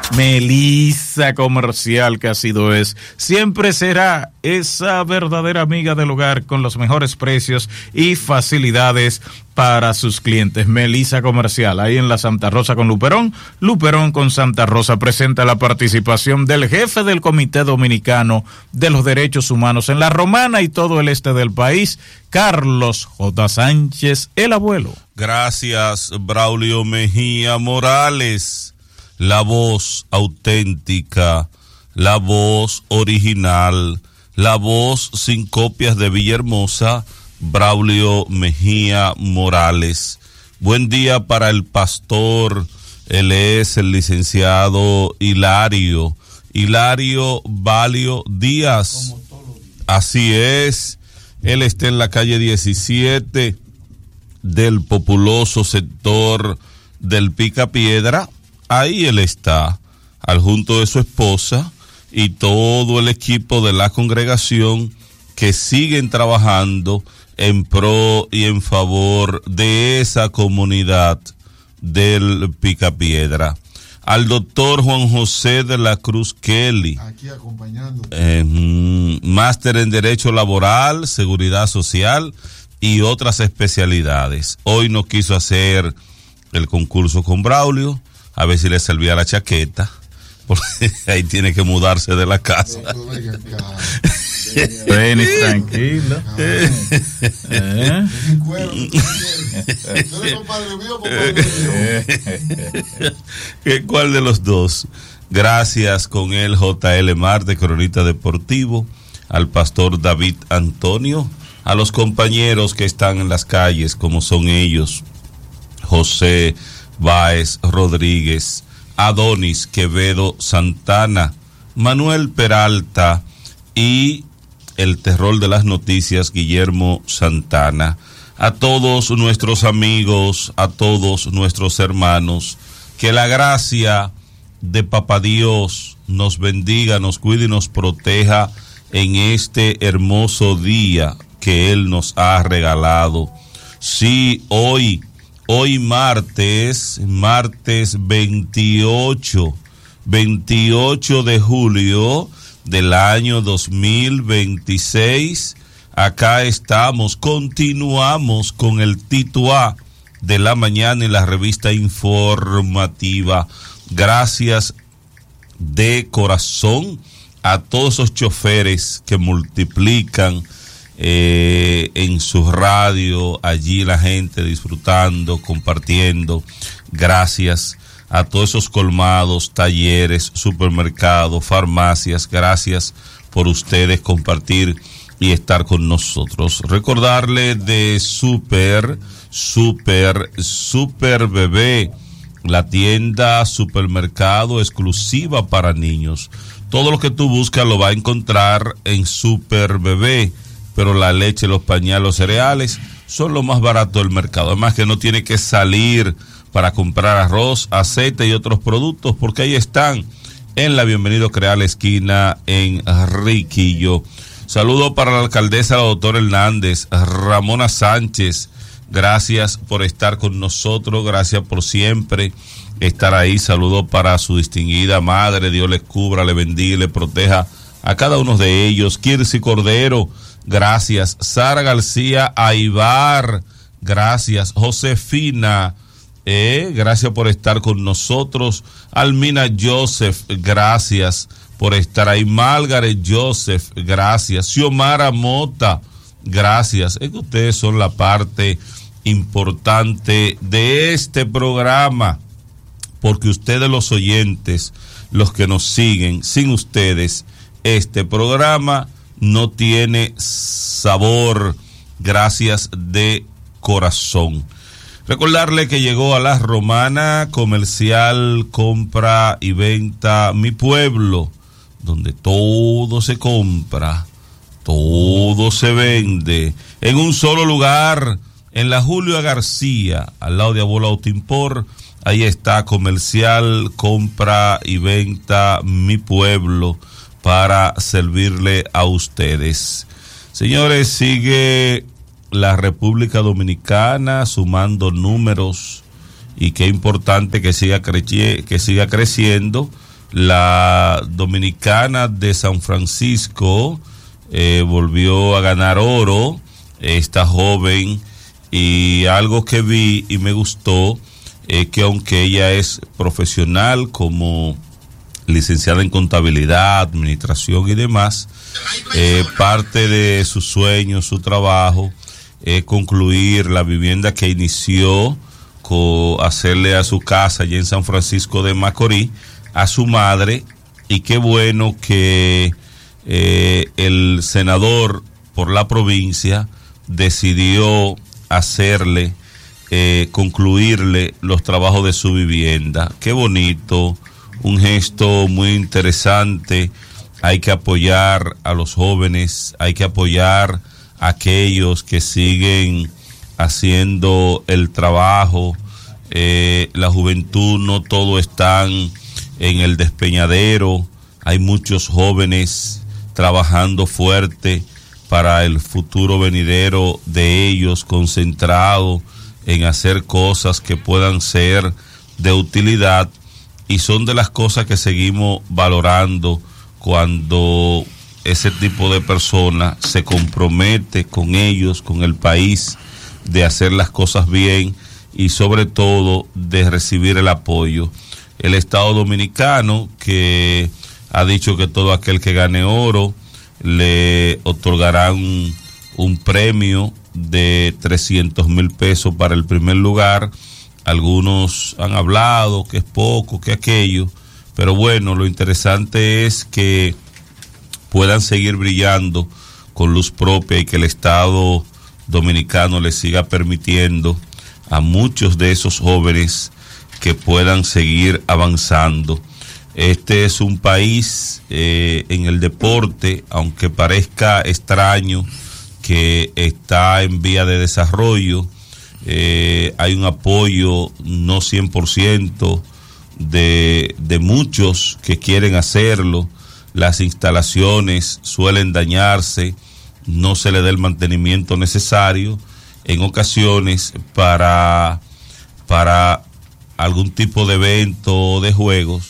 Melissa Comercial, que ha sido siempre será esa verdadera amiga del hogar con los mejores precios y facilidades para sus clientes. Melissa Comercial, ahí en la Santa Rosa con Luperón, Luperón con Santa Rosa, presenta la participación del jefe del Comité Dominicano de los Derechos Humanos en La Romana y todo el este del país, Carlos J. Sánchez, el abuelo. Gracias, Braulio Mejía Morales. La voz auténtica, la voz original, la voz sin copias de Villahermosa, Braulio Mejía Morales. Buen día para el pastor, él es el licenciado Hilario Valio Díaz. Así es, él está en la calle 17 del populoso sector del Picapiedra. Ahí él está, al junto de su esposa y todo el equipo de la congregación que siguen trabajando en pro y en favor de esa comunidad del Picapiedra. Al doctor Juan José de la Cruz Kelly, aquí acompañando, máster en Derecho Laboral, Seguridad Social y otras especialidades. Hoy no quiso hacer el concurso con Braulio, a ver si le servía la chaqueta, porque ahí tiene que mudarse de la casa. Ven, tranquilo. ¿Cuál de los dos? Gracias con el JL Marte, cronista deportivo, al pastor David Antonio, a los compañeros que están en las calles, como son ellos, José Báez Rodríguez, Adonis Quevedo Santana, Manuel Peralta y el terror de las noticias, Guillermo Santana. A todos nuestros amigos, a todos nuestros hermanos, que la gracia de Papá Dios nos bendiga, nos cuide y nos proteja en este hermoso día que Él nos ha regalado. Sí, hoy martes 28 de julio del año 2026, acá estamos, continuamos con el Tito A de la mañana en la revista informativa. Gracias de corazón a todos esos choferes que multiplican en su radio, allí la gente disfrutando, compartiendo. Gracias a todos esos colmados, talleres, supermercados, farmacias. Gracias por ustedes compartir y estar con nosotros. Recordarle de Super Bebé, la tienda supermercado exclusiva para niños. Todo lo que tú buscas lo va a encontrar en Super Bebé, pero la leche, los pañales, los cereales son lo más barato del mercado. Además que no tiene que salir para comprar arroz, aceite y otros productos, porque ahí están en la Bienvenido Creal esquina en Riquillo. Saludo para la alcaldesa, la doctora Hernández, Ramona Sánchez. Gracias por estar con nosotros, gracias por siempre estar ahí. Saludo para su distinguida madre, Dios les cubra, le bendiga y le proteja a cada uno de ellos. Kirsi Cordero, gracias. Sara García Aibar, gracias. Josefina, gracias por estar con nosotros. Almina Joseph, gracias por estar ahí. Margaret Joseph, gracias. Xiomara Mota, gracias. Es que ustedes son la parte importante de este programa, porque ustedes, los oyentes, los que nos siguen, sin ustedes este programa no tiene sabor. Gracias de corazón. Recordarle que llegó a La Romana Comercial, Compra y Venta Mi Pueblo, donde todo se compra, todo se vende, en un solo lugar, en la Julio García, al lado de Abuelo Autoimport. Ahí está Comercial, Compra y Venta Mi Pueblo, para servirle a ustedes. Señores, sigue la República Dominicana sumando números, y qué importante que siga creciendo, La dominicana de San Francisco volvió a ganar oro, esta joven, y algo que vi y me gustó es que aunque ella es profesional como licenciada en contabilidad, administración y demás, parte de su sueño, su trabajo, es concluir la vivienda que inició con hacerle a su casa allá en San Francisco de Macorís a su madre, y qué bueno que el senador por la provincia decidió hacerle, concluirle los trabajos de su vivienda. Qué bonito, un gesto muy interesante. Hay que apoyar a los jóvenes, hay que apoyar a aquellos que siguen haciendo el trabajo. La juventud, no todo están en el despeñadero, hay muchos jóvenes trabajando fuerte para el futuro venidero de ellos, concentrado en hacer cosas que puedan ser de utilidad, y son de las cosas que seguimos valorando cuando ese tipo de persona se compromete con ellos, con el país, de hacer las cosas bien y sobre todo de recibir el apoyo. El Estado Dominicano, que ha dicho que todo aquel que gane oro le otorgarán un premio de 300,000 pesos para el primer lugar. Algunos han hablado que es poco, que aquello, pero bueno, lo interesante es que puedan seguir brillando con luz propia y que el Estado Dominicano les siga permitiendo a muchos de esos jóvenes que puedan seguir avanzando. Este es un país en el deporte, aunque parezca extraño, que está en vía de desarrollo. Hay un apoyo no 100% de muchos que quieren hacerlo. Las instalaciones suelen dañarse, no se le da el mantenimiento necesario. En ocasiones para algún tipo de evento o de juegos,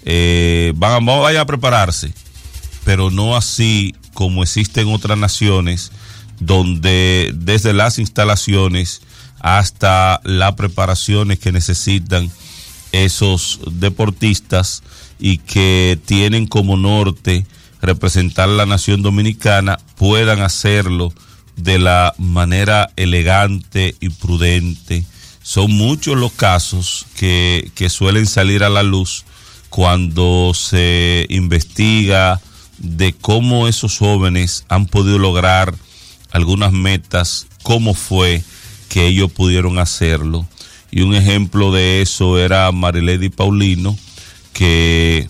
vayan a prepararse, pero no así como existen otras naciones, donde desde las instalaciones hasta las preparaciones que necesitan esos deportistas y que tienen como norte representar la nación dominicana, puedan hacerlo de la manera elegante y prudente. Son muchos los casos que suelen salir a la luz cuando se investiga de cómo esos jóvenes han podido lograr algunas metas, cómo fue que ellos pudieron hacerlo. Y un ejemplo de eso era Marilady Paulino, que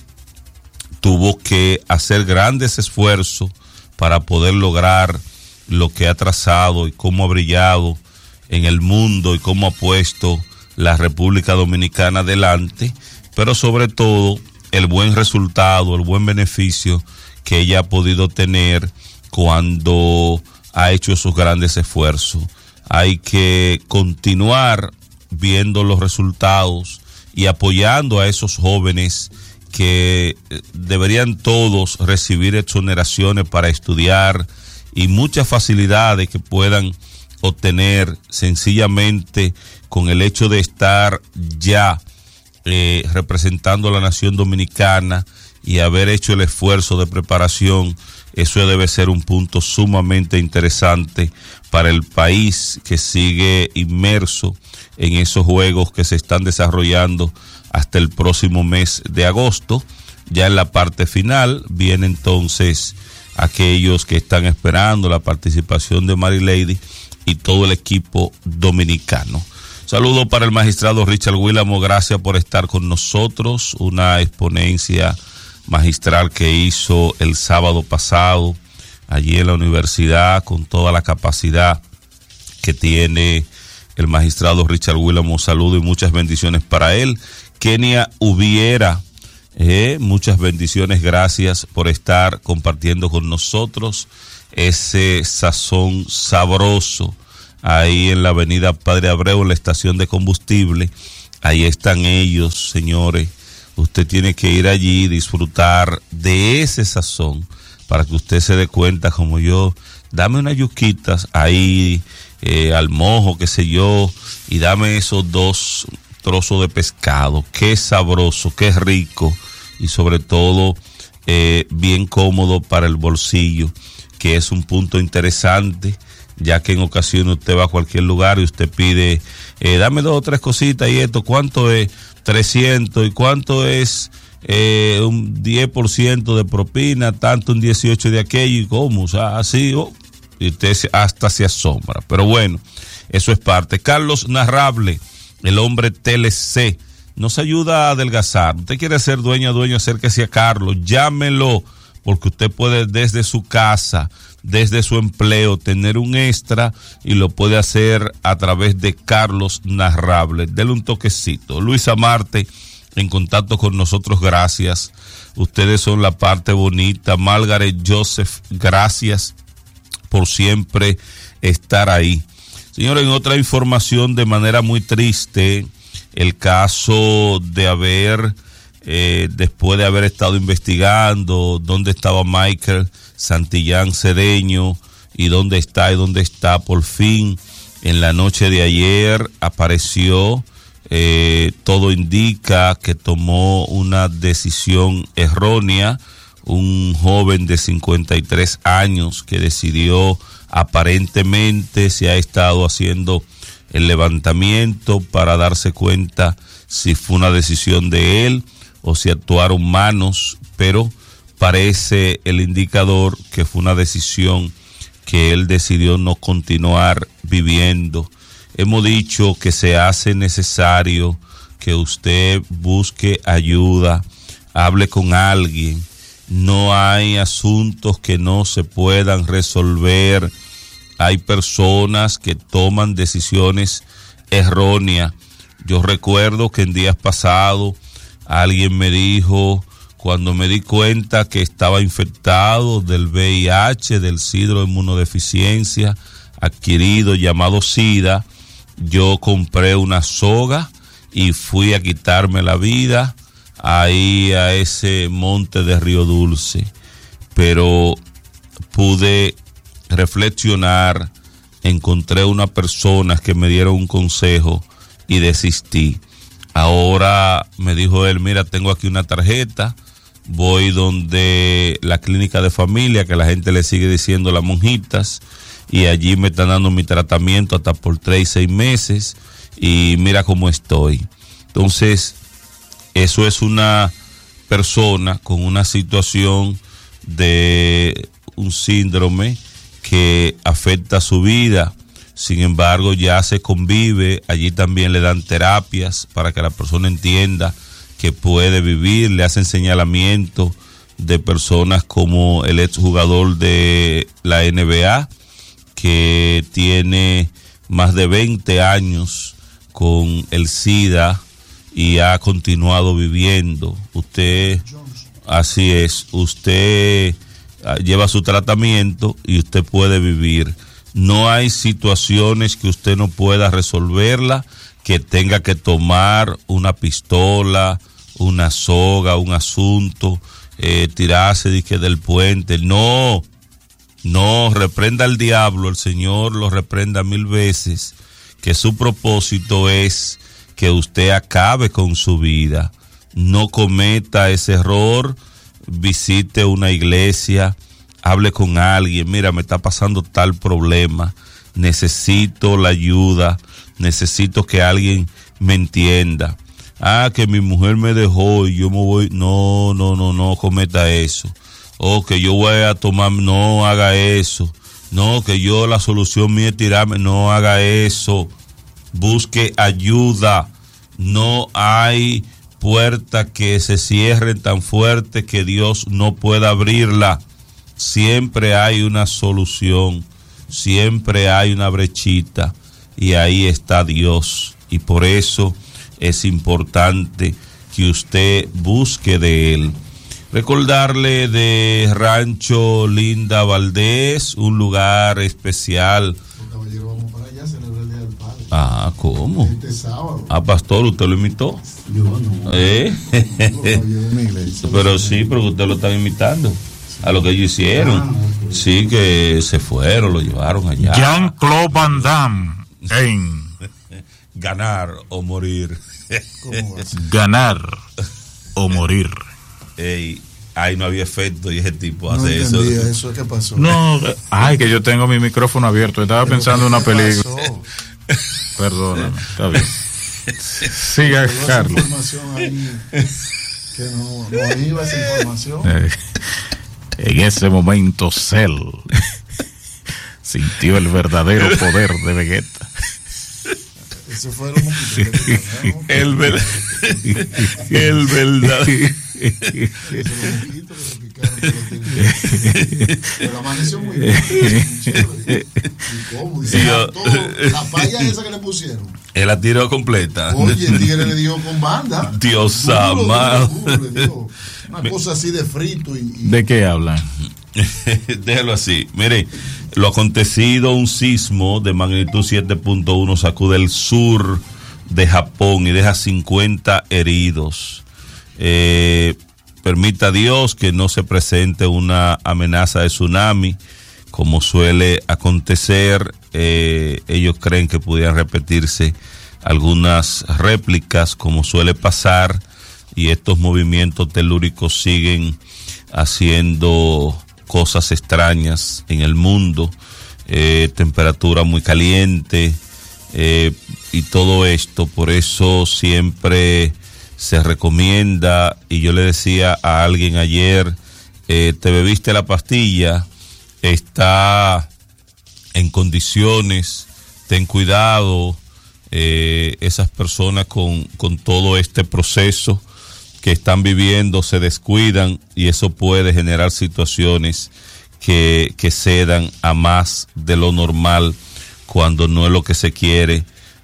tuvo que hacer grandes esfuerzos para poder lograr lo que ha trazado y cómo ha brillado en el mundo y cómo ha puesto la República Dominicana adelante, pero sobre todo el buen resultado, el buen beneficio que ella ha podido tener cuando ha hecho esos grandes esfuerzos. Hay que continuar viendo los resultados y apoyando a esos jóvenes que deberían todos recibir exoneraciones para estudiar y muchas facilidades que puedan obtener sencillamente con el hecho de estar ya representando a la nación dominicana y haber hecho el esfuerzo de preparación. Eso debe ser un punto sumamente interesante para el país que sigue inmerso en esos juegos que se están desarrollando hasta el próximo mes de agosto. Ya en la parte final viene entonces aquellos que están esperando la participación de Marilady y todo el equipo dominicano. Saludo para el magistrado Richard Willamo, gracias por estar con nosotros. Una exponencia magistral que hizo el sábado pasado allí en la universidad, con toda la capacidad que tiene el magistrado Richard Willamo. Saludo y muchas bendiciones para él. Kenia Hubiera, muchas bendiciones, gracias por estar compartiendo con nosotros ese sazón sabroso ahí en la avenida Padre Abreu, en la estación de combustible. Ahí están ellos, señores, usted tiene que ir allí y disfrutar de ese sazón para que usted se dé cuenta, como yo, dame unas yuquitas ahí al mojo, qué sé yo, y dame esos 2 trozos de pescado, qué sabroso, qué rico, y sobre todo bien cómodo para el bolsillo, que es un punto interesante, ya que en ocasiones usted va a cualquier lugar y usted pide, dame 2 o 3 cositas y esto, ¿cuánto es? 300, ¿y cuánto es? Un 10% de propina, tanto un 18 de aquello, y cómo, o sea, así, y usted hasta se asombra, pero bueno, eso es parte. Carlos Narrable, el hombre TLC, nos ayuda a adelgazar. Usted quiere ser dueño, acérquese a Carlos, llámelo, porque usted puede desde su casa, desde su empleo, tener un extra y lo puede hacer a través de Carlos Narrable. Dele un toquecito. Luisa Marte, en contacto con nosotros, gracias. Ustedes son la parte bonita. Margaret Joseph, gracias por siempre estar ahí. Señores, en otra información de manera muy triste, el caso de haber, después de haber estado investigando dónde estaba Michael Santillán Cedeño y dónde está, por fin, en la noche de ayer apareció, todo indica que tomó una decisión errónea, un joven de 53 años que decidió, aparentemente se ha estado haciendo el levantamiento para darse cuenta si fue una decisión de él o si actuaron manos, pero parece el indicador que fue una decisión que él decidió no continuar viviendo. Hemos dicho que se hace necesario que usted busque ayuda, hable con alguien. No hay asuntos que no se puedan resolver. Hay personas que toman decisiones erróneas. Yo recuerdo que en días pasados alguien me dijo, cuando me di cuenta que estaba infectado del VIH, del síndrome de inmunodeficiencia adquirido llamado SIDA, yo compré una soga y fui a quitarme la vida ahí a ese monte de Río Dulce, pero pude reflexionar, encontré una persona que me dieron un consejo y desistí. Ahora me dijo él, mira, tengo aquí una tarjeta, voy donde la clínica de familia, que la gente le sigue diciendo las monjitas, y allí me están dando mi tratamiento hasta por 3 y 6 meses, y mira cómo estoy. Entonces, eso es una persona con una situación de un síndrome que afecta su vida. Sin embargo, ya se convive, allí también le dan terapias para que la persona entienda que puede vivir, le hacen señalamiento de personas como el exjugador de la NBA, que tiene más de 20 años con el SIDA y ha continuado viviendo. Usted, así es, usted lleva su tratamiento y usted puede vivir. No hay situaciones que usted no pueda resolverla, que tenga que tomar una pistola, una soga, un asunto, tirarse del puente. No, reprenda al diablo, el Señor lo reprenda 1000 veces, que su propósito es que usted acabe con su vida. No cometa ese error, visite una iglesia, hable con alguien, mira, me está pasando tal problema, necesito la ayuda, necesito que alguien me entienda. Que mi mujer me dejó y yo me voy, no cometa eso. Que yo voy a tomar, no haga eso. No, que yo la solución mía es tirarme, no haga eso. Busque ayuda. No hay puerta que se cierren tan fuerte que Dios no pueda abrirla. Siempre hay una solución, siempre hay una brechita, y ahí está Dios. Y por eso es importante que usted busque de Él. Recordarle de Rancho Linda Valdés, un lugar especial. Caballero, vamos para allá, celebrar el Día del Padre. ¿Cómo? Este sábado. Pastor, ¿usted lo invitó? Yo no. Pero sí, porque ustedes lo están imitando a lo que ellos hicieron. Sí, que se fueron, lo llevaron allá. Jean-Claude Van Damme en Ganar o morir. Ganar o morir. Ey, ahí no había efecto y ese tipo hace eso. Eso, ¿qué pasó? No, ay, que yo tengo mi micrófono abierto. Estaba pensando en una película. Perdóname, está bien. Siga, Carlos. Que no iba esa información. En ese momento, Cell sintió el verdadero poder de Vegeta. Eso fue lo El verdadero. Pero amaneció muy bien. ¿Y cómo? Dice, la falla esa que le pusieron. Él la tiró completa. Oye, el tigre le dio con banda. Dios amado. Una cosa así de frito. ¿De qué hablan? Déjalo así. Mire, lo acontecido, un sismo de magnitud 7.1 sacude el sur de Japón y deja 50 heridos. Permita Dios que no se presente una amenaza de tsunami, como suele acontecer. Ellos creen que pudieran repetirse algunas réplicas, como suele pasar, y estos movimientos telúricos siguen haciendo cosas extrañas en el mundo, temperatura muy caliente, y todo esto. Por eso siempre se recomienda, y yo le decía a alguien ayer, te bebiste la pastilla, está en condiciones, ten cuidado. Esas personas con todo este proceso que están viviendo se descuidan, y eso puede generar situaciones que cedan a más de lo normal, cuando no es lo que se quiere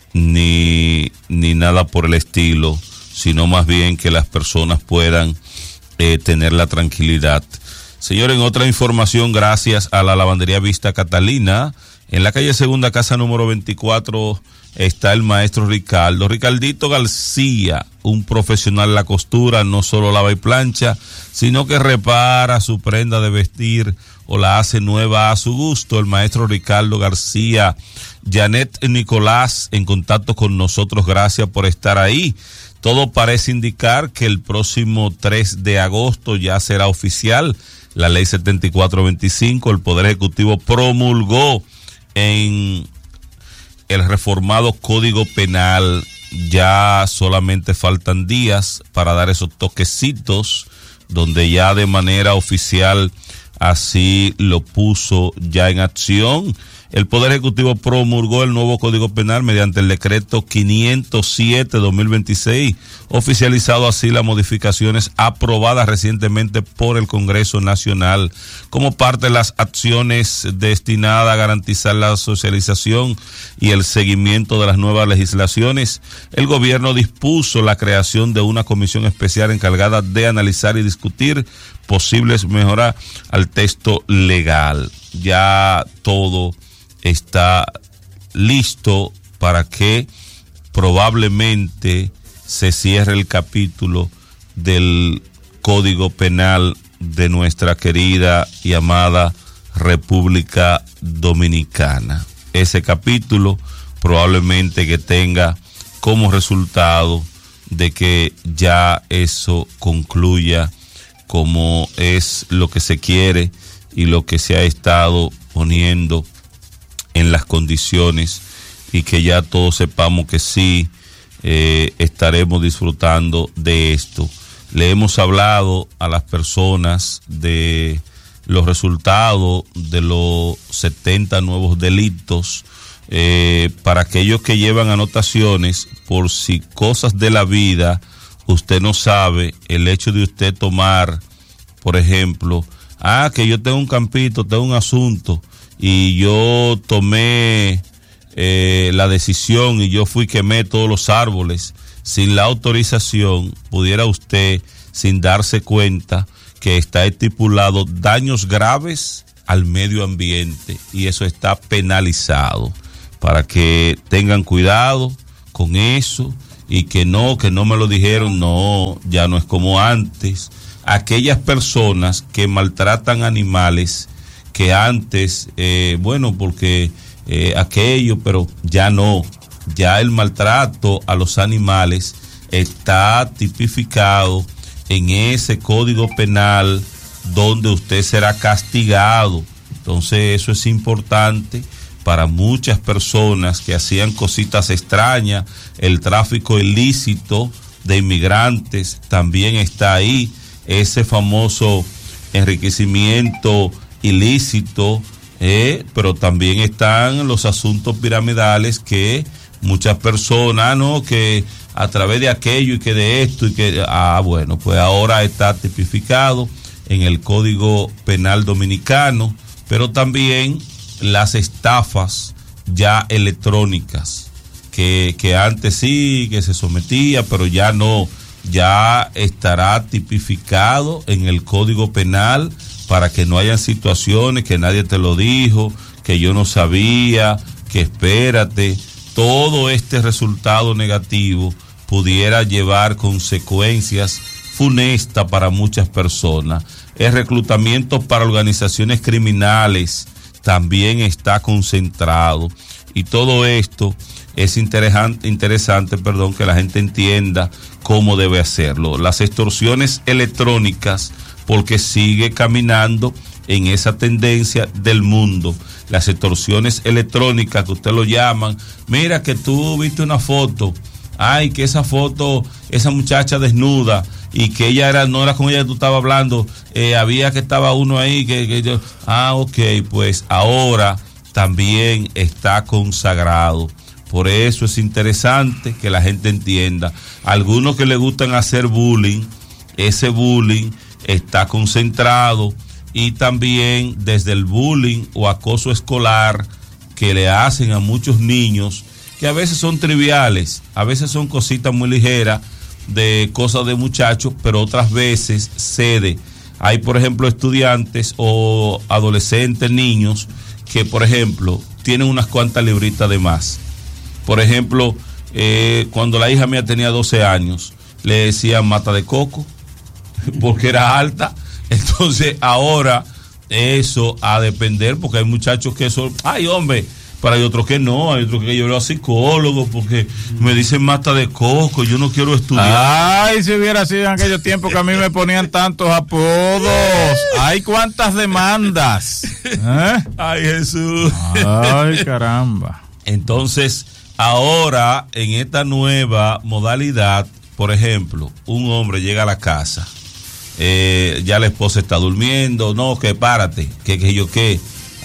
ni nada por el estilo, sino más bien que las personas puedan tener la tranquilidad. Señor, en otra información, gracias a la lavandería Vista Catalina, en la calle Segunda, casa número 24, está el maestro Ricardito García, un profesional de la costura. No solo lava y plancha, sino que repara su prenda de vestir o la hace nueva a su gusto. El maestro Ricardo García. Janet Nicolás, en contacto con nosotros, gracias por estar ahí. Todo parece indicar que el próximo 3 de agosto ya será oficial la ley 7425. El Poder Ejecutivo promulgó en el reformado Código Penal. Ya solamente faltan días para dar esos toquecitos, donde ya de manera oficial así lo puso ya en acción. El Poder Ejecutivo promulgó el nuevo Código Penal mediante el decreto 507-2026, oficializado así las modificaciones aprobadas recientemente por el Congreso Nacional. Como parte de las acciones destinadas a garantizar la socialización y el seguimiento de las nuevas legislaciones, el gobierno dispuso la creación de una comisión especial encargada de analizar y discutir posibles mejoras al texto legal. Ya todo está listo para que probablemente se cierre el capítulo del Código Penal de nuestra querida y amada República Dominicana. Ese capítulo probablemente que tenga como resultado de que ya eso concluya, como es lo que se quiere y lo que se ha estado poniendo en las condiciones, y que ya todos sepamos que sí estaremos disfrutando de esto. Le hemos hablado a las personas de los resultados de los 70 nuevos delitos, para aquellos que llevan anotaciones, por si cosas de la vida usted no sabe, el hecho de usted tomar, por ejemplo, que yo tengo un campito, tengo un asunto, y yo tomé la decisión y yo fui quemé todos los árboles sin la autorización, pudiera usted, sin darse cuenta, que está estipulado daños graves al medio ambiente, y eso está penalizado, para que tengan cuidado con eso y que no me lo dijeron. No, ya no es como antes. Aquellas personas que maltratan animales, que antes, porque aquello, pero ya no, ya el maltrato a los animales está tipificado en ese código penal donde usted será castigado. Entonces eso es importante para muchas personas que hacían cositas extrañas. El tráfico ilícito de inmigrantes también está ahí, ese famoso enriquecimiento ilícito, pero también están los asuntos piramidales que muchas personas, que a través de aquello y que de esto y que, pues ahora está tipificado en el Código Penal Dominicano, pero también las estafas ya electrónicas, que antes sí, que se sometía, pero ya no, ya estará tipificado en el Código Penal para que no haya situaciones que nadie te lo dijo, que yo no sabía, que espérate. Todo este resultado negativo pudiera llevar consecuencias funestas para muchas personas. El reclutamiento para organizaciones criminales también está concentrado, y todo esto es interesante, que la gente entienda cómo debe hacerlo. Las extorsiones electrónicas, porque sigue caminando en esa tendencia del mundo. Las extorsiones electrónicas, que usted lo llaman, mira que tú viste una foto, que esa foto, esa muchacha desnuda, y que ella no era con ella que tú estabas hablando, había que estaba uno ahí, ok, pues ahora también está consagrado. Por eso es interesante que la gente entienda. Algunos que le gustan hacer bullying, ese bullying está concentrado, y también desde el bullying o acoso escolar que le hacen a muchos niños, que a veces son triviales, a veces son cositas muy ligeras, de cosas de muchachos, pero otras veces cede. Hay, por ejemplo, estudiantes o adolescentes, niños, que, por ejemplo, tienen unas cuantas libritas de más. Por ejemplo, cuando la hija mía tenía 12 años, le decían mata de coco, porque era alta. Entonces, ahora, eso a depender, porque hay muchachos que son, hombre, pero hay otros que no, hay otros que yo veo a psicólogos porque me dicen mata de coco, yo no quiero estudiar. Si hubiera sido en aquellos tiempos que a mí me ponían tantos apodos. Ay, cuántas demandas. Ay, Jesús. Ay, caramba. Entonces, ahora, en esta nueva modalidad, por ejemplo, un hombre llega a la casa, ya la esposa está durmiendo, no, que párate, que yo qué,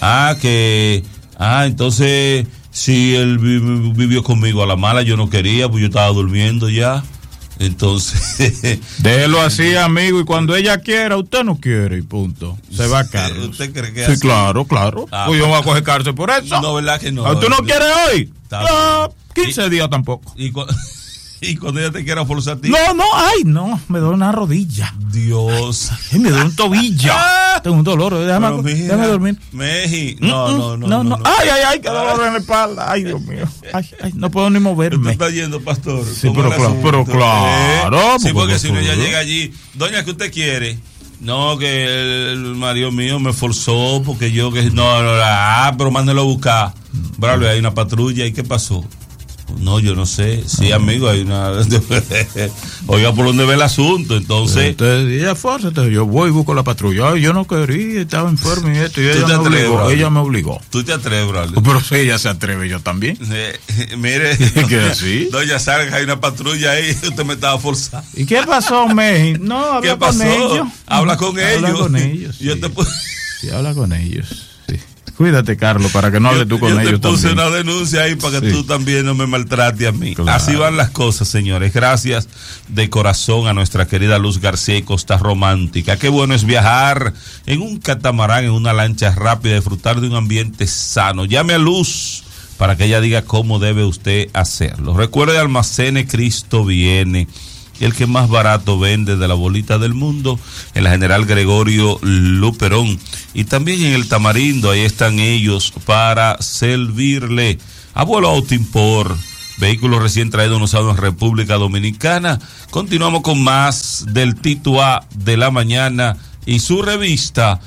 entonces, si él vivió conmigo a la mala, yo no quería, pues yo estaba durmiendo ya. Entonces, déjelo así, amigo, y cuando ella quiera, usted no quiere, y punto. Se va a Carlos. ¿Usted cree que sí, así? Claro. Pues yo voy a coger cárcel por eso. No, ¿verdad que no? ¿Tú no quieres hoy? 15 días tampoco. Y cuando ella te quiera forzar a ti. No, me duele una rodilla. Dios. Me duele un tobillo. Tengo un dolor, déjame dormir. Meji, no. Ay, qué dolor en la espalda. Ay, Dios mío. Ay, no puedo ni moverme. ¿Tú estás yendo, pastor? Sí, pero claro. Sí, porque si no, ella llega allí. Doña, ¿qué usted quiere? No, que el marido mío me forzó porque yo que pero mándelo a buscar. Bravo, hay una patrulla. ¿Y qué pasó? No, yo no sé. Sí, amigo, hay una. Oiga, por dónde ve el asunto. Entonces, ella fórzate, yo voy y busco la patrulla. Ay, yo no quería, estaba enfermo y esto. Y ella me obligó. ¿Tú te atreves, Braulio? Pero si ella se atreve, yo también. Mire, ¿qué así? Doña Sarga, hay una patrulla ahí. Usted me estaba forzando. ¿Y qué pasó, Meji? No, habla con ellos. Habla con ellos. Habla con ellos. Yo sí. te puedo. Sí, habla con ellos. Sí. Cuídate, Carlos, para que no hables tú con ellos también. Yo te puse una denuncia ahí para que tú también no me maltrates a mí. Claro. Así van las cosas, señores. Gracias de corazón a nuestra querida Luz García y Costa Romántica. Qué bueno es viajar en un catamarán, en una lancha rápida, disfrutar de un ambiente sano. Llame a Luz para que ella diga cómo debe usted hacerlo. Recuerde, Almacenes Cristo Viene, el que más barato vende de la bolita del mundo, en la General Gregorio Luperón, y también en el Tamarindo. Ahí están ellos para servirle. Abuelo Autoimport, vehículos recién traídos usados en República Dominicana. Continuamos con más del Tito A de la mañana y su revista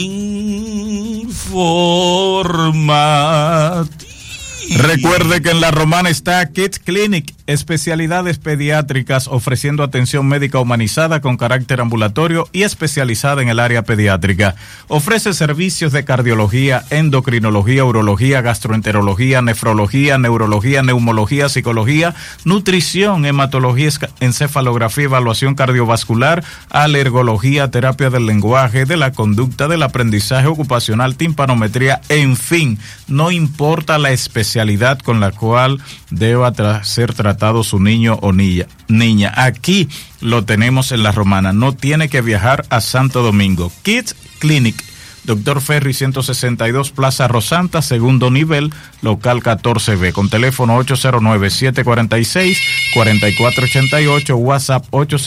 Informativa. Recuerde que en La Romana está Kids Clinic, especialidades pediátricas ofreciendo atención médica humanizada con carácter ambulatorio y especializada en el área pediátrica. Ofrece servicios de cardiología, endocrinología, urología, gastroenterología, nefrología, neurología, neumología, psicología, nutrición, hematología, encefalografía, evaluación cardiovascular, alergología, terapia del lenguaje, de la conducta, del aprendizaje ocupacional, timpanometría, en fin, no importa la especialidad con la cual deba ser tratado su niño o niña. Aquí lo tenemos en La Romana. No tiene que viajar a Santo Domingo. Kids Clinic, Dr. Ferry 162, Plaza Rosanta, segundo nivel, local 14B, con teléfono 809-746-4488, WhatsApp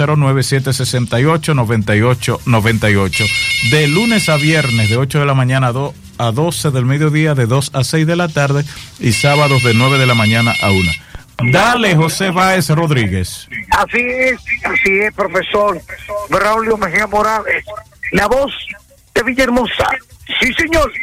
809-768-9898. De lunes a viernes, de 8 de la mañana a 12 del mediodía, de 2 a 6 de la tarde, y sábados de 9 de la mañana a 1. Dale, José Báez Rodríguez. Así es, profesor Braulio Mejía Morales, la voz de Villahermosa. Sí, señor.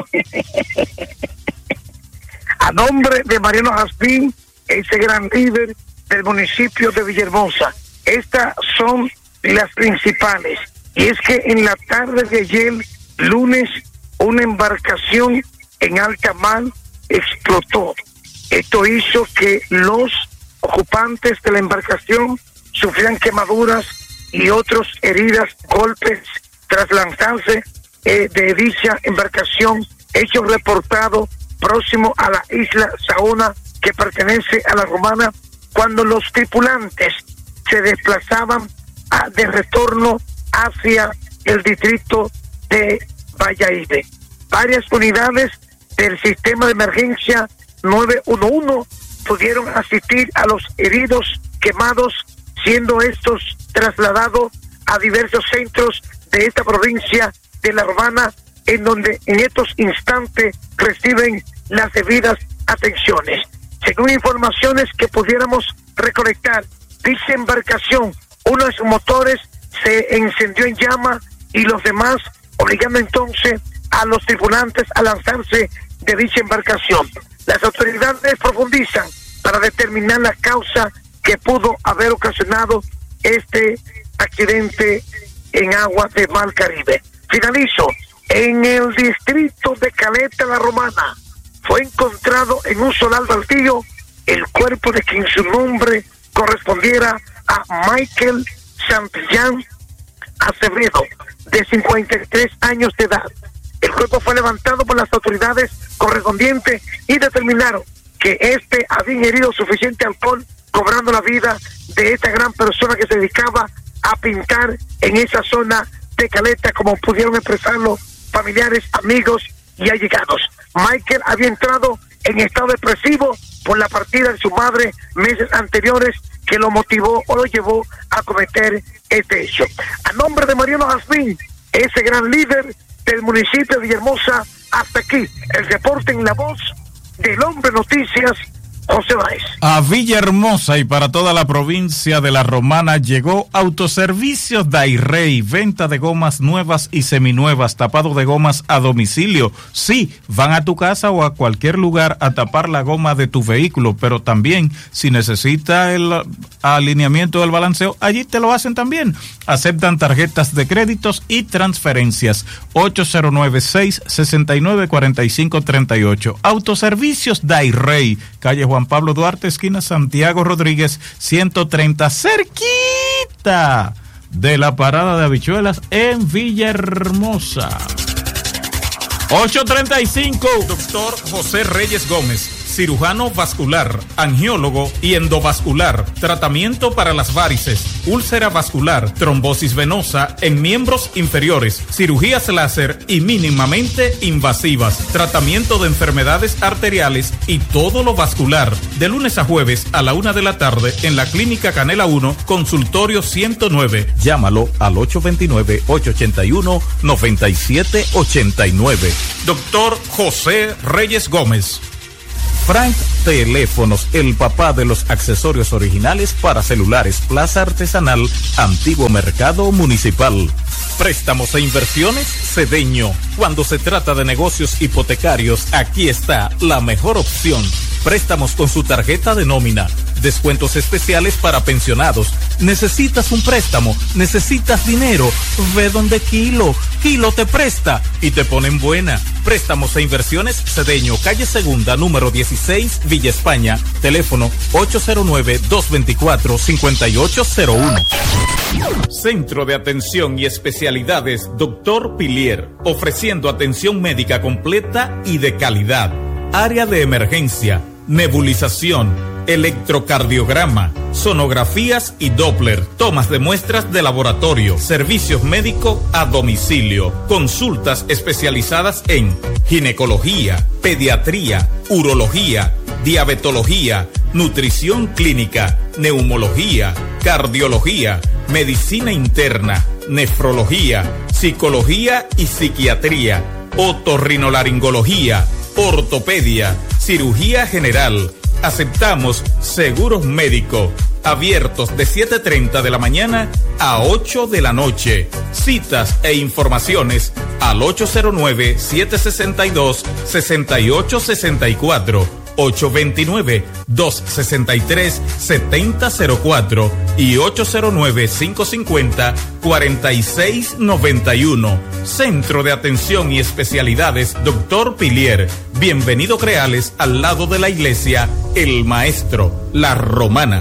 A nombre de Mariano Jaspín, ese gran líder del municipio de Villahermosa, estas son las principales. Y es que en la tarde de ayer, lunes, una embarcación en alta mar explotó. Esto hizo que los ocupantes de la embarcación sufrieran quemaduras y otros heridas, golpes, tras lanzarse de dicha embarcación, hecho reportado próximo a la isla Saona, que pertenece a La Romana, cuando los tripulantes se desplazaban de retorno hacia el distrito de Valladolid. Varias unidades del sistema de emergencia 911 pudieron asistir a los heridos quemados, siendo estos trasladados a diversos centros de esta provincia de La Romana, en donde en estos instantes reciben las debidas atenciones. Según informaciones que pudiéramos recolectar, dicha embarcación, uno de sus motores se encendió en llama y los demás, obligando entonces a los tripulantes a lanzarse de dicha embarcación. Las autoridades profundizan para determinar la causa que pudo haber ocasionado este accidente en aguas de Mar Caribe. Finalizo. En el distrito de Caleta, La Romana, fue encontrado en un solar baldío el cuerpo de quien su nombre correspondiera a Michael Santillán Acevedo, de 53 años de edad. El cuerpo fue levantado por las autoridades correspondientes y determinaron que había ingerido suficiente alcohol, cobrando la vida de esta gran persona que se dedicaba a pintar en esa zona de Caleta, como pudieron expresarlo familiares, amigos y allegados. Michael había entrado en estado depresivo por la partida de su madre meses anteriores, que lo motivó o lo llevó a cometer este hecho. A nombre de Mariano Jazmín, ese gran líder del municipio de Villahermosa, hasta aquí el reporte en la voz del hombre noticias, José Báez. A Villahermosa y para toda la provincia de La Romana llegó Autoservicios Dairey, venta de gomas nuevas y seminuevas, tapado de gomas a domicilio. Sí, van a tu casa o a cualquier lugar a tapar la goma de tu vehículo, pero también si necesita el alineamiento del balanceo, allí te lo hacen también. Aceptan tarjetas de créditos y transferencias. 809-669-4538. Autoservicios Dairey, calle Juan Pablo Duarte, esquina Santiago Rodríguez, 130, cerquita de la parada de habichuelas en Villahermosa. 835. Doctor José Reyes Gómez, cirujano vascular, angiólogo y endovascular, tratamiento para las varices, úlcera vascular, trombosis venosa en miembros inferiores, cirugías láser y mínimamente invasivas, tratamiento de enfermedades arteriales y todo lo vascular. De lunes a jueves a la 1 de la tarde en la Clínica Canela 1, consultorio 109. Llámalo al 829-881-9789. Doctor José Reyes Gómez. Frank Teléfonos, el papá de los accesorios originales para celulares. Plaza Artesanal, Antiguo Mercado Municipal. Préstamos e inversiones Cedeño. Cuando se trata de negocios hipotecarios, aquí está la mejor opción. Préstamos con su tarjeta de nómina. Descuentos especiales para pensionados. ¿Necesitas un préstamo? ¿Necesitas dinero? Ve donde Kilo te presta y te ponen buena. Préstamos e inversiones Cedeño, calle Segunda, número 16, Villa España. Teléfono 809-224-5801. Centro de Atención y Especialidades Dr. Pilier, ofreciendo atención médica completa y de calidad. Área de emergencia, nebulización, electrocardiograma, sonografías y Doppler, tomas de muestras de laboratorio, servicios médicos a domicilio, consultas especializadas en ginecología, pediatría, urología, diabetología, nutrición clínica, neumología, cardiología, medicina interna, nefrología, psicología y psiquiatría, otorrinolaringología, ortopedia, cirugía general. Aceptamos seguros médicos, abiertos de 7:30 de la mañana a 8 de la noche. Citas e informaciones al 809-762-6864, 829-263-7004 y 809-550-4691. Centro de Atención y Especialidades Dr. Pilier. Bienvenido Creales, al lado de la iglesia El Maestro, La Romana.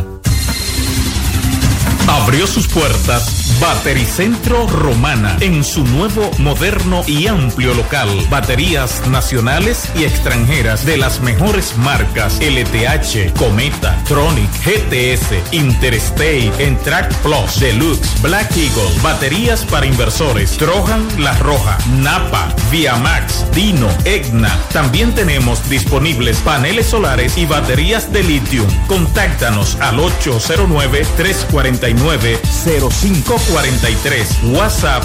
Abrió sus puertas Batericentro Romana en su nuevo, moderno y amplio local. Baterías nacionales y extranjeras de las mejores marcas: LTH, Cometa, Tronic, GTS, Interstate, Entrac Plus, Deluxe, Black Eagle. Baterías para inversores: Trojan, La Roja, Napa, Viamax, Dino, Egna. También tenemos disponibles paneles solares y baterías de litio. Contáctanos al 809-349-0543, WhatsApp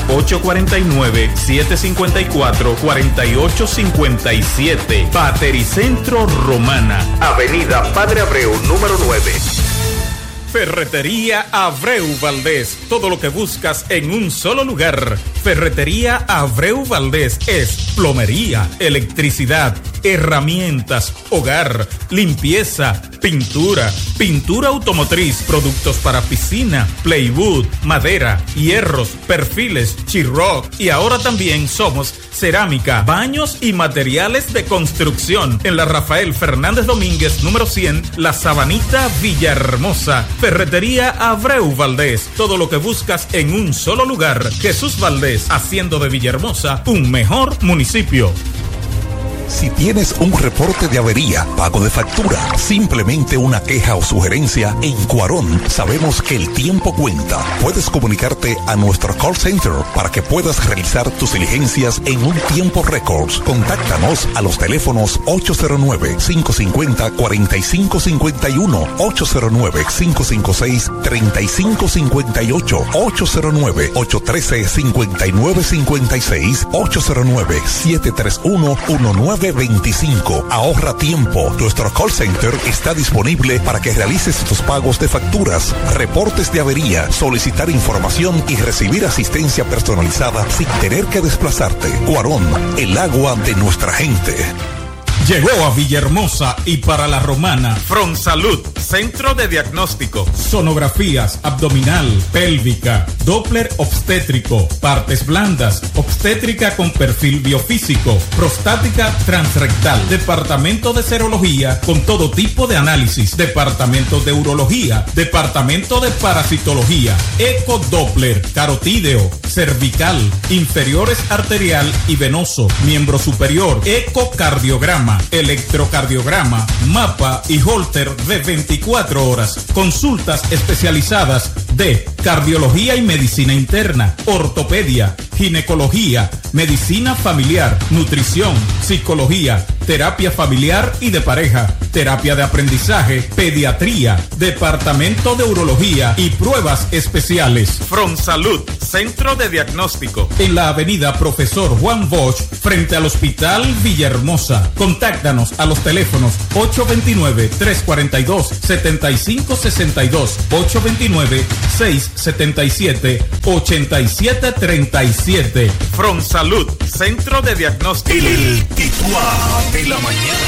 849-754-4857. Batericentro Romana, Avenida Padre Abreu, número 9. Ferretería Abreu Valdés, todo lo que buscas en un solo lugar. Ferretería Abreu Valdés es plomería, electricidad, herramientas, hogar, limpieza, pintura, pintura automotriz, productos para piscina, plywood, madera, hierros, perfiles, Chiroc, y ahora también somos cerámica, baños y materiales de construcción. En la Rafael Fernández Domínguez, número 100, La Sabanita, Villahermosa. Ferretería Abreu Valdés, todo lo que buscas en un solo lugar. Jesús Valdés, haciendo de Villahermosa un mejor municipio. Si tienes un reporte de avería, pago de factura, simplemente una queja o sugerencia, en Cuarón sabemos que el tiempo cuenta. Puedes comunicarte a nuestro call center para que puedas realizar tus diligencias en un tiempo récord. Contáctanos a los teléfonos 809-550-4551, 809-556-3558, 809-813-5956, 809-731-1925. Ahorra tiempo. Nuestro call center está disponible para que realices tus pagos de facturas, reportes de avería, solicitar información y recibir asistencia personalizada sin tener que desplazarte. Cuarón, el agua de nuestra gente. Llegó a Villahermosa y para La Romana Fronsalud, centro de diagnóstico, sonografías abdominal, pélvica, Doppler obstétrico, partes blandas, obstétrica con perfil biofísico, prostática transrectal, departamento de serología con todo tipo de análisis, departamento de urología, departamento de parasitología, ecodoppler, carotídeo, cervical, inferiores arterial y venoso, miembro superior, ecocardiograma, electrocardiograma, mapa y holter de 24 horas. Consultas especializadas de cardiología y medicina interna, ortopedia, ginecología, medicina familiar, nutrición, psicología, terapia familiar y de pareja, terapia de aprendizaje, pediatría, departamento de urología y pruebas especiales. From Salud, Centro de Diagnóstico. En la avenida Profesor Juan Bosch, frente al Hospital Villahermosa. Contáctanos a los teléfonos 829-342-7562, 829-677-8737. From Salud, Centro de Diagnóstico. El Tituá de la mañana.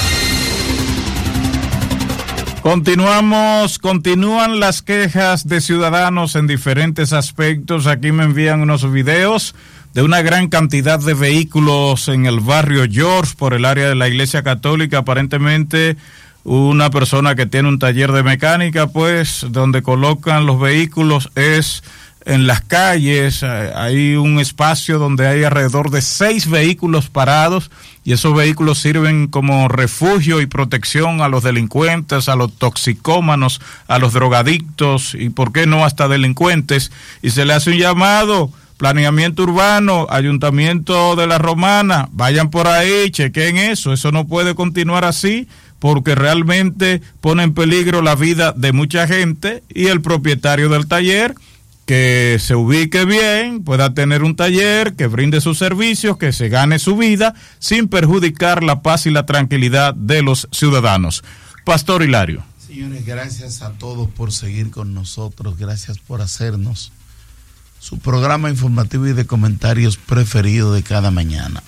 Continúan las quejas de ciudadanos en diferentes aspectos. Aquí me envían unos videos de una gran cantidad de vehículos en el barrio George por el área de la Iglesia Católica. Aparentemente una persona que tiene un taller de mecánica, pues donde colocan los vehículos es en las calles. Hay un espacio donde hay alrededor de 6 vehículos parados y esos vehículos sirven como refugio y protección a los delincuentes, a los toxicómanos, a los drogadictos y por qué no hasta delincuentes. Y se le hace un llamado: planeamiento urbano, Ayuntamiento de la Romana, vayan por ahí, chequen eso no puede continuar así, porque realmente pone en peligro la vida de mucha gente y el propietario del taller, que se ubique bien, pueda tener un taller, que brinde sus servicios, que se gane su vida sin perjudicar la paz y la tranquilidad de los ciudadanos. Pastor Hilario. Señores, gracias a todos por seguir con nosotros, gracias por hacernos su programa informativo y de comentarios preferido de cada mañana.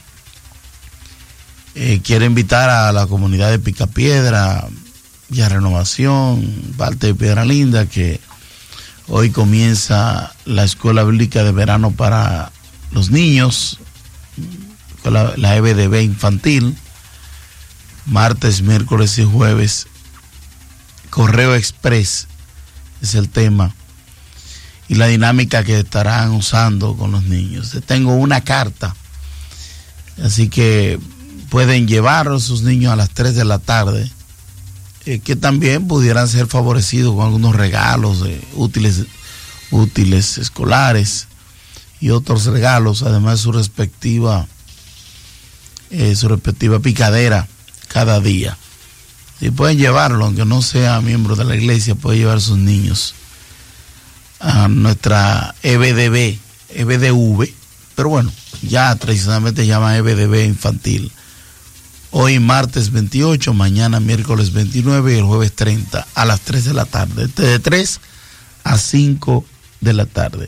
Quiero invitar a la comunidad de Picapiedra, Villa Renovación, parte de Piedra Linda, que hoy comienza la escuela bíblica de verano para los niños, la EBDB infantil, martes, miércoles y jueves. Correo Express es el tema y la dinámica que estarán usando con los niños. Tengo una carta, así que pueden llevar a sus niños a las 3 de la tarde, que también pudieran ser favorecidos con algunos regalos útiles escolares y otros regalos, además de su respectiva picadera cada día. Y pueden llevarlo, aunque no sea miembro de la iglesia, puede llevar a sus niños a nuestra EBDV, pero bueno, ya tradicionalmente llama EBDB infantil. Hoy martes 28, mañana miércoles 29 y el jueves 30 a las 3 de la tarde, de 3 a 5 de la tarde.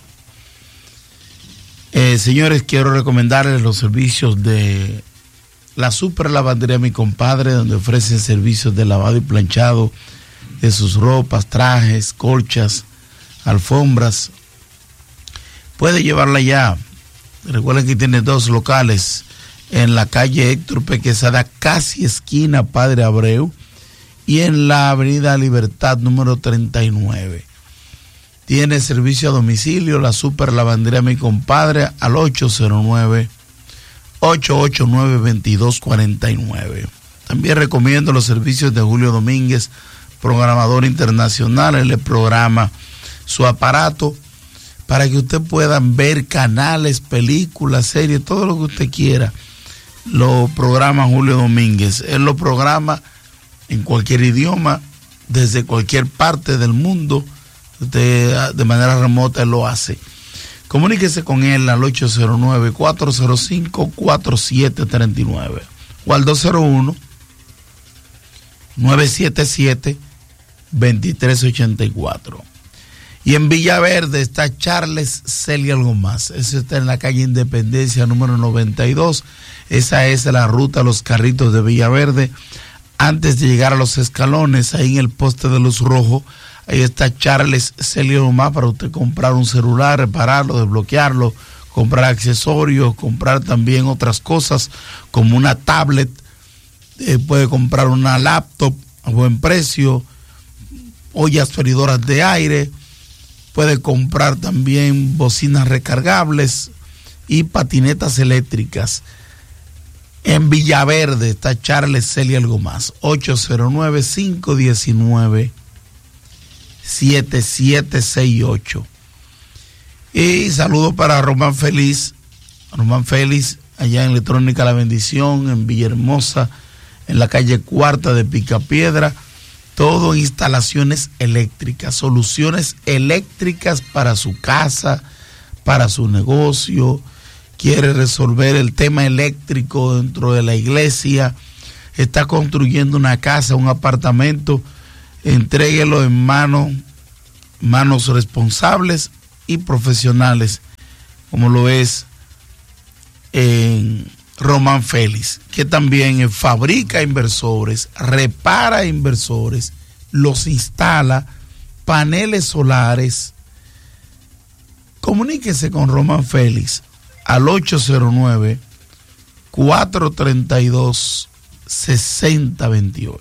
Señores, quiero recomendarles los servicios de la Super Lavandería Mi Compadre, donde ofrecen servicios de lavado y planchado de sus ropas, trajes, colchas, alfombras. Puede llevarla ya. Recuerden que tiene 2 locales en la calle Héctor P. Quesada, casi esquina Padre Abreu, y en la avenida Libertad número 39. Tiene servicio a domicilio la Super Lavandería Mi Compadre al 809-889-2249. También recomiendo los servicios de Julio Domínguez, programador internacional. Él le programa su aparato para que usted pueda ver canales, películas, series, todo lo que usted quiera. Lo programa Julio Domínguez. Él lo programa en cualquier idioma, desde cualquier parte del mundo, de manera remota él lo hace. Comuníquese con él al 809-405-4739 o al 201-977-2384. Y en Villaverde está Charles Celia Algo Más. Eso está en la calle Independencia número 92. Esa es la ruta a los carritos de Villaverde. Antes de llegar a los escalones, ahí en el poste de luz rojo, ahí está Charles Celia Algo Más para usted comprar un celular, repararlo, desbloquearlo, comprar accesorios, comprar también otras cosas como una tablet. Puede comprar una laptop a buen precio, ollas feridoras de aire. Puede comprar también bocinas recargables y patinetas eléctricas. En Villaverde está Charles Celia Algo Más, 809-519-7768. Y saludo para Román Félix, allá en Electrónica La Bendición, en Villahermosa, en la calle Cuarta de Picapiedra. Todo instalaciones eléctricas, soluciones eléctricas para su casa, para su negocio. Quiere resolver el tema eléctrico dentro de la iglesia. Está construyendo una casa, un apartamento. Entréguelo en manos responsables y profesionales, como lo es en Román Félix, que también fabrica inversores, repara inversores, los instala, paneles solares. Comuníquese con Román Félix al 809-432-6028.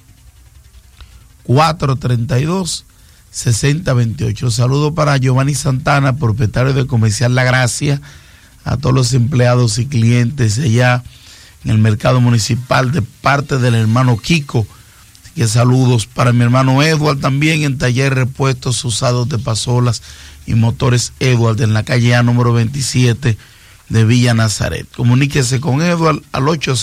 432-6028. Saludo para Giovanni Santana, propietario de Comercial La Gracia, a todos los empleados y clientes allá en el mercado municipal de parte del hermano Kiko. Que saludos para mi hermano Edward también en Taller Repuestos Usados de Pasolas y Motores Edward en la calle A número 27 de Villa Nazaret. Comuníquese con Edward al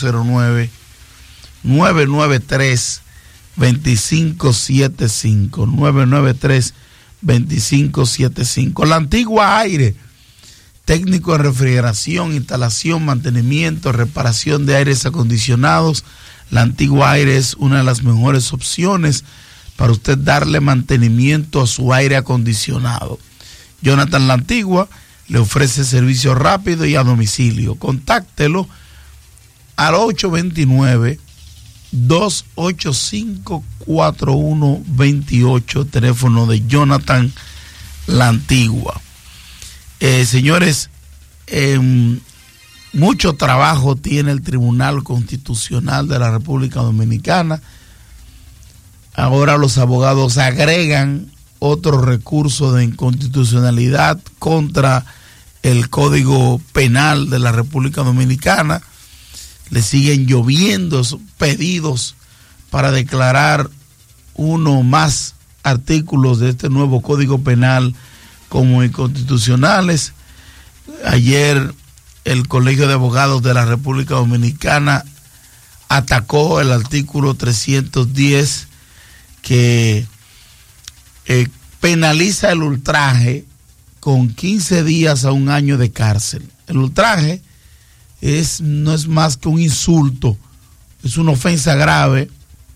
809-993-2575. 993-2575. La Antigua Aire, técnico en refrigeración, instalación, mantenimiento, reparación de aires acondicionados. La Antigua Aire es una de las mejores opciones para usted darle mantenimiento a su aire acondicionado. Jonathan La Antigua le ofrece servicio rápido y a domicilio. Contáctelo al 829-285-4128, teléfono de Jonathan La Antigua. Señores, mucho trabajo tiene el Tribunal Constitucional de la República Dominicana. Ahora los abogados agregan otro recurso de inconstitucionalidad contra el Código Penal de la República Dominicana. Le siguen lloviendo esos pedidos para declarar uno o más artículos de este nuevo Código Penal como inconstitucionales. Ayer el Colegio de Abogados de la República Dominicana atacó el artículo 310 que penaliza el ultraje con 15 días a un año de cárcel. El ultraje no es más que un insulto, es una ofensa grave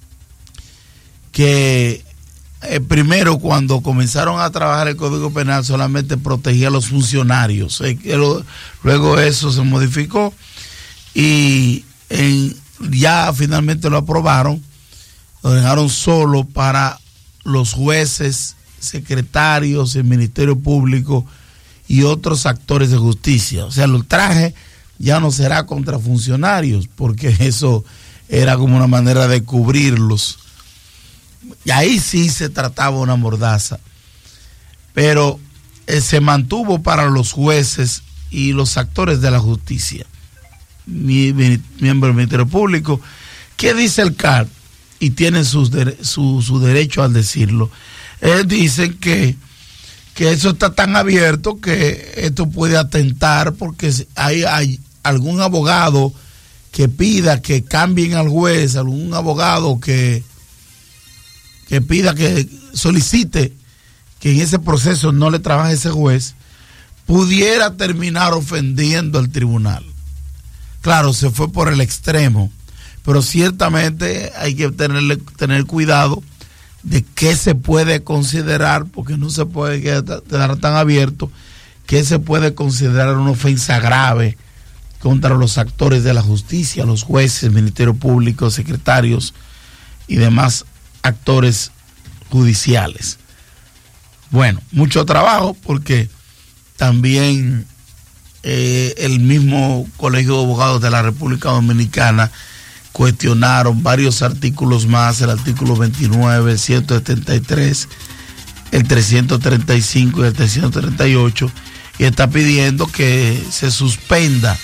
que primero, cuando comenzaron a trabajar el Código Penal, solamente protegía a los funcionarios. Luego eso se modificó y ya finalmente lo aprobaron, lo dejaron solo para los jueces, secretarios, el Ministerio Público y otros actores de justicia. O sea, el ultraje ya no será contra funcionarios, porque eso era como una manera de cubrirlos. Y ahí sí se trataba una mordaza. Pero se mantuvo para los jueces y los actores de la justicia, miembros del Ministerio Público. ¿Qué dice el CAR? Y tienen su derecho al decirlo. Dicen que eso está tan abierto que esto puede atentar, porque hay algún abogado que pida que cambien al juez, algún abogado que pida, que solicite que en ese proceso no le trabaje ese juez, pudiera terminar ofendiendo al tribunal. Claro, se fue por el extremo, pero ciertamente hay que tener cuidado de qué se puede considerar, porque no se puede quedar tan abierto, que se puede considerar una ofensa grave contra los actores de la justicia, los jueces, el Ministerio Público, secretarios y demás actores judiciales. Bueno, mucho trabajo, porque también el mismo Colegio de Abogados de la República Dominicana cuestionaron varios artículos más, el artículo 29, el 173, el 335 y el 338, y está pidiendo que se suspenda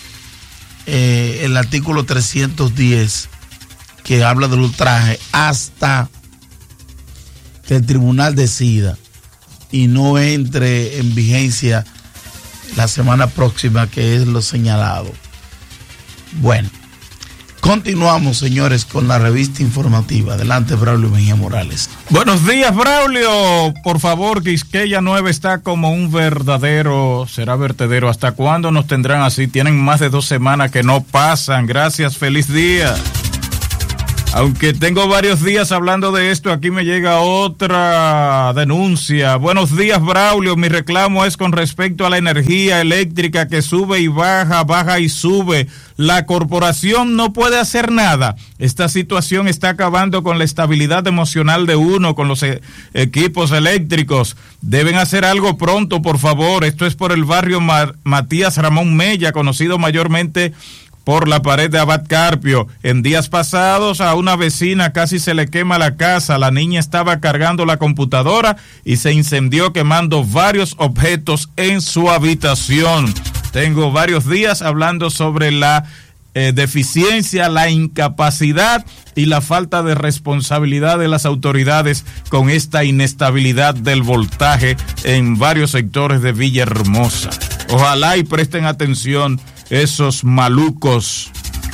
el artículo 310, que habla del ultraje, hasta que el tribunal decida y no entre en vigencia la semana próxima, que es lo señalado. Bueno, Continuamos, señores, con la revista informativa. Adelante, Braulio Mejía Morales. Buenos días, Braulio. Por favor, Quisqueya Nueva está como un será vertedero. ¿Hasta cuándo nos tendrán así? Tienen más de 2 semanas que no pasan. Gracias, feliz día. Aunque tengo varios días hablando de esto, aquí me llega otra denuncia. Buenos días, Braulio. Mi reclamo es con respecto a la energía eléctrica que sube y baja, baja y sube. La corporación no puede hacer nada. Esta situación está acabando con la estabilidad emocional de uno, con los equipos eléctricos. Deben hacer algo pronto, por favor. Esto es por el barrio Matías Ramón Mella, conocido mayormente por la pared de Abad Carpio. En días pasados a una vecina casi se le quema la casa. La niña estaba cargando la computadora y se incendió quemando varios objetos en su habitación. Tengo varios días hablando sobre la deficiencia, la incapacidad y la falta de responsabilidad de las autoridades con esta inestabilidad del voltaje en varios sectores de Villahermosa. Ojalá y presten atención esos malucos.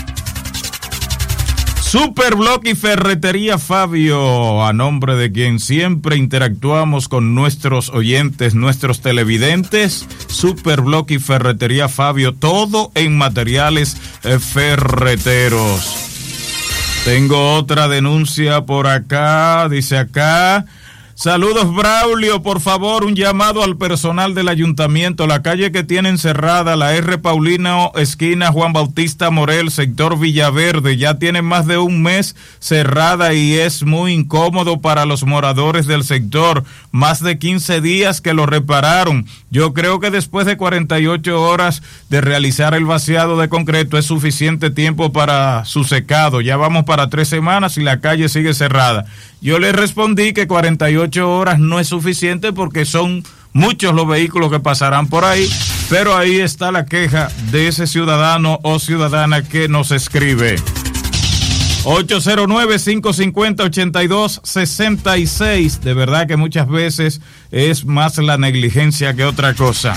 Superblock y Ferretería Fabio, a nombre de quien siempre interactuamos con nuestros oyentes, nuestros televidentes. Superblock y Ferretería Fabio, todo en materiales ferreteros. Tengo otra denuncia por acá, dice acá: saludos, Braulio, por favor, un llamado al personal del ayuntamiento. La calle que tienen cerrada, la R. Paulino, esquina Juan Bautista Morel, sector Villaverde, ya tiene más de un mes cerrada y es muy incómodo para los moradores del sector. Más de 15 días que lo repararon. Yo creo que después de 48 horas de realizar el vaciado de concreto es suficiente tiempo para su secado. Ya vamos para 3 semanas y la calle sigue cerrada. Yo le respondí que 48 horas no es suficiente porque son muchos los vehículos que pasarán por ahí, pero ahí está la queja de ese ciudadano o ciudadana que nos escribe. 809-550-8266. De verdad que muchas veces es más la negligencia que otra cosa.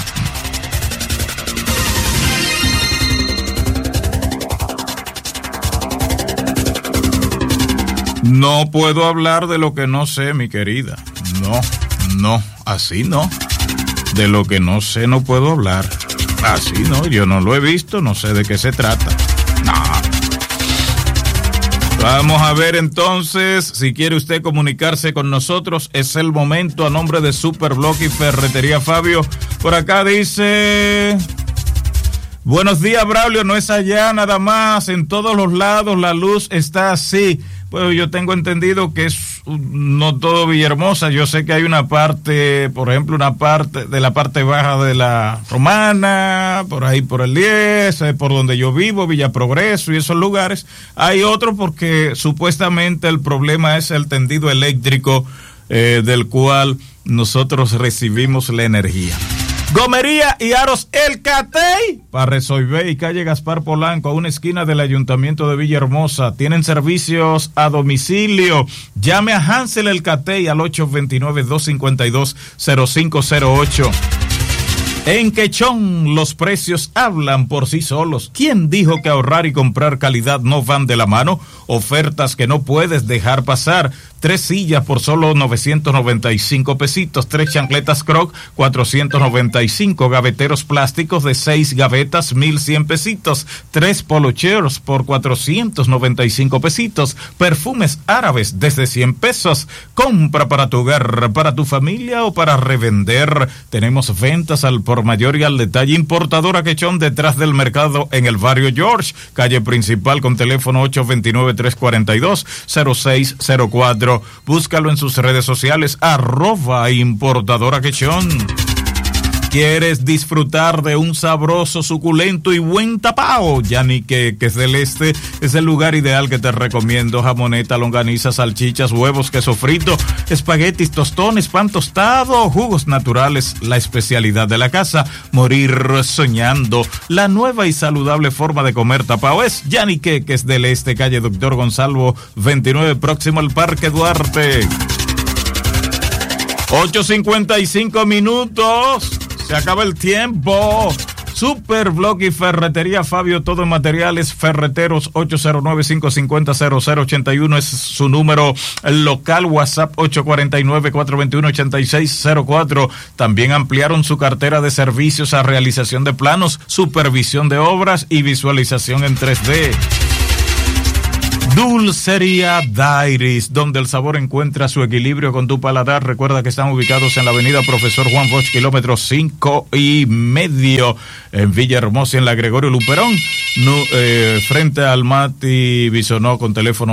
No puedo hablar de lo que no sé, mi querida. No, así no. De lo que no sé no puedo hablar. Así no, yo no lo he visto, no sé de qué se trata. No. Vamos a ver entonces, si quiere usted comunicarse con nosotros, es el momento. A nombre de Superblock y Ferretería Fabio. Por acá dice: buenos días, Braulio, no es allá nada más, en todos los lados la luz está así. Pues yo tengo entendido que es no todo Villahermosa. Yo sé que hay una parte, por ejemplo, una parte de la parte baja de la Romana, por ahí por el 10, por donde yo vivo, Villa Progreso y esos lugares. Hay otros porque supuestamente el problema es el tendido eléctrico del cual nosotros recibimos la energía. Gomería y Aros El Catey, para resolver, y calle Gaspar Polanco, a una esquina del Ayuntamiento de Villahermosa. Tienen servicios a domicilio. Llame a Hansel El Catey al 829-252-0508. En Quechón los precios hablan por sí solos. ¿Quién dijo que ahorrar y comprar calidad no van de la mano? Ofertas que no puedes dejar pasar. 3 sillas por solo 995 pesitos, 3 chancletas Croc, 495, gaveteros plásticos de 6 gavetas, 1100 pesitos, 3 polocheros por 495 pesitos, perfumes árabes desde 100 pesos. Compra para tu hogar, para tu familia o para revender. Tenemos ventas al por mayor y al detalle. Importadora Quechón, detrás del mercado en el barrio George, calle principal, con teléfono 829-342-0604. Búscalo en sus redes sociales, @Importadora Quechón. ¿Quieres disfrutar de un sabroso, suculento y buen tapao? Yanique Celeste es el lugar ideal que te recomiendo. Jamoneta, longaniza, salchichas, huevos, queso frito, espaguetis, tostones, pan tostado, jugos naturales, la especialidad de la casa. Morir soñando. La nueva y saludable forma de comer tapao es Yanique del Este, calle Doctor Gonzalo 29, próximo al Parque Duarte. 8:55 minutos. Se acaba el tiempo. Superblock y Ferretería Fabio, todo en materiales ferreteros. 809-550-0081 es su número local. WhatsApp 849-421-8604. También ampliaron su cartera de servicios a realización de planos, supervisión de obras y visualización en 3D. Dulcería Dairis, donde el sabor encuentra su equilibrio con tu paladar. Recuerda que están ubicados en la avenida Profesor Juan Bosch, kilómetro 5.5 en Villahermosa, en la Gregorio Luperón, frente al Mati Bisonó, con teléfono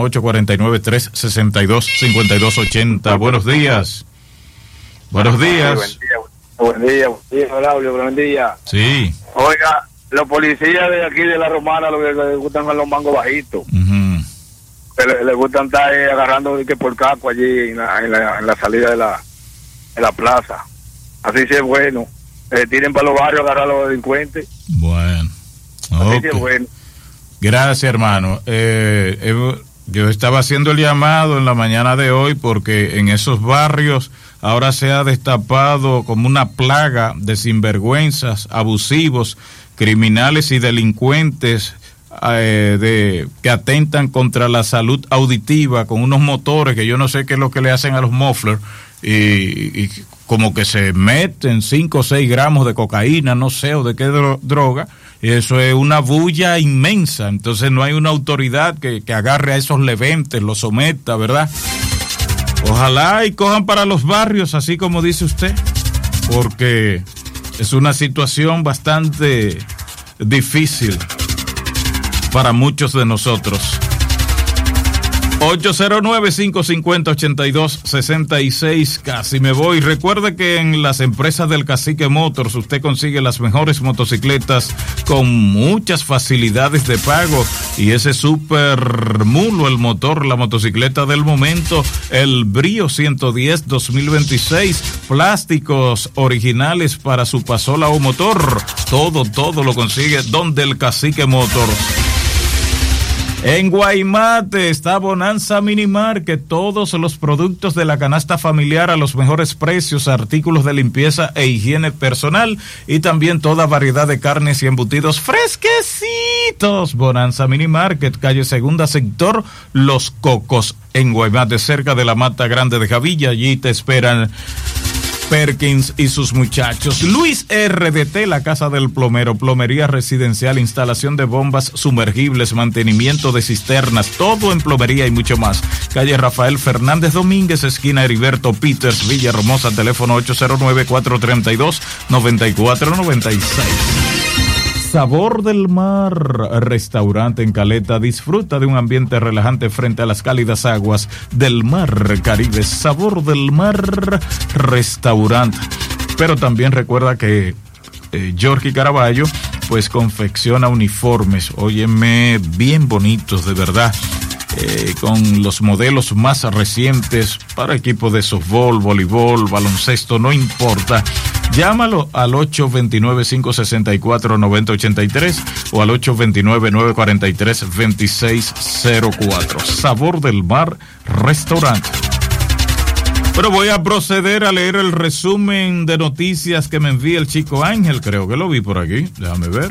849-362-5280. Buenos días. Buenos días. Buen día, Braulio, buen día. Sí. Oiga, los policías de aquí de la Romana lo que les gustan son los mangos bajitos. Les gustan estar agarrando que por caco allí en la salida de la plaza. Así sí es bueno. Tiren para los barrios a agarrar a los delincuentes. Bueno. Así sí es bueno. Gracias, hermano. Yo estaba haciendo el llamado en la mañana de hoy porque en esos barrios ahora se ha destapado como una plaga de sinvergüenzas, abusivos, criminales y delincuentes que atentan contra la salud auditiva con unos motores que yo no sé qué es lo que le hacen a los mufflers y como que se meten 5 o 6 gramos de cocaína, no sé, o de qué droga, y eso es una bulla inmensa. Entonces no hay una autoridad que agarre a esos leventes, los someta, ¿verdad? Ojalá y cojan para los barrios, así como dice usted, porque es una situación bastante difícil para muchos de nosotros. 809-550-8266, casi me voy. Recuerde que en las empresas del Cacique Motors usted consigue las mejores motocicletas con muchas facilidades de pago, y ese Super Mulo, el motor, la motocicleta del momento, el Brio 110 2026, plásticos originales para su pasola o motor, todo lo consigue donde el Cacique Motors. En Guaymate está Bonanza Mini Market, todos los productos de la canasta familiar a los mejores precios, artículos de limpieza e higiene personal y también toda variedad de carnes y embutidos fresquecitos. Bonanza Mini Market, calle Segunda, sector Los Cocos, en Guaymate, cerca de la Mata Grande de Javilla. Allí te esperan Perkins y sus muchachos. Luis RDT, la casa del plomero, plomería residencial, instalación de bombas sumergibles, mantenimiento de cisternas, todo en plomería y mucho más. Calle Rafael Fernández Domínguez, esquina Heriberto Peters, Villahermosa, teléfono 809-432-9496. Sabor del Mar, restaurante en Caleta. Disfruta de un ambiente relajante frente a las cálidas aguas del Mar Caribe. Sabor del Mar, restaurante. Pero también recuerda que Jorge Caraballo pues confecciona uniformes, óyeme, bien bonitos de verdad, con los modelos más recientes para equipos de softball, voleibol, baloncesto, no importa. Llámalo al 829-564-9083 o al 829-943-2604. Sabor del Mar, restaurante. Pero voy a proceder a leer el resumen de noticias que me envía el Chico Ángel. Creo que lo vi por aquí. Déjame ver.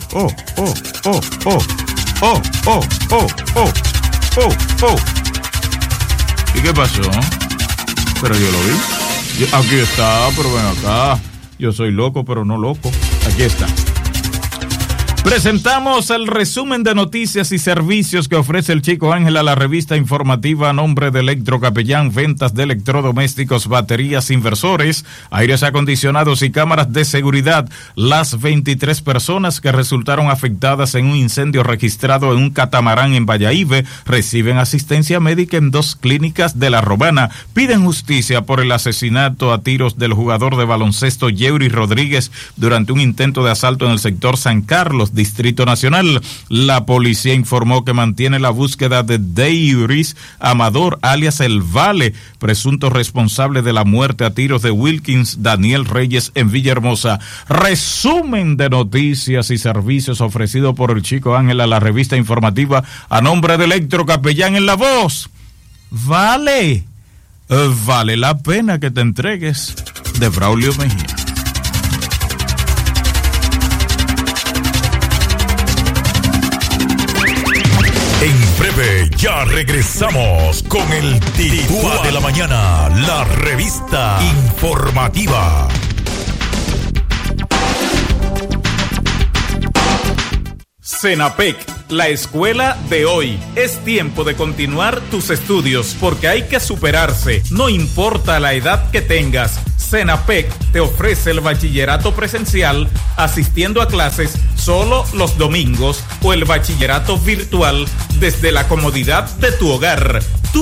¿Y qué pasó? Pero yo lo vi. Aquí está, pero ven acá. Yo soy loco, pero no loco. Aquí está. Presentamos el resumen de noticias y servicios que ofrece el Chico Ángel a la revista informativa a nombre de Electrocapellán, ventas de electrodomésticos, baterías, inversores, aires acondicionados y cámaras de seguridad. Las 23 personas que resultaron afectadas en un incendio registrado en un catamarán en Valladolid reciben asistencia médica en 2 clínicas de La Romana. Piden justicia por el asesinato a tiros del jugador de baloncesto Yeuri Rodríguez durante un intento de asalto en el sector San Carlos, Distrito Nacional. La policía informó que mantiene la búsqueda de Deiris Amador, alias El Vale, presunto responsable de la muerte a tiros de Wilkins Daniel Reyes en Villahermosa. Resumen de noticias y servicios ofrecido por el Chico Ángel a la revista informativa a nombre de Electrocapellán en la voz. Vale la pena que te entregues, de Braulio Mejía. Ya regresamos con el Titúa de la Mañana, la revista informativa. Senapec, la escuela de hoy. Es tiempo de continuar tus estudios porque hay que superarse, no importa la edad que tengas. Senapec te ofrece el bachillerato presencial asistiendo a clases solo los domingos o el bachillerato virtual desde la comodidad de tu hogar.